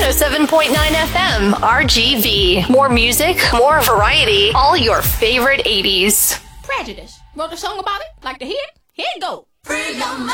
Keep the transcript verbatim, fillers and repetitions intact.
oh seven point nine F M, R G V. More music, more variety, all your favorite eighties. Prejudice. Wrote a song about it? Like to hear it? Here it goes. Free your mind.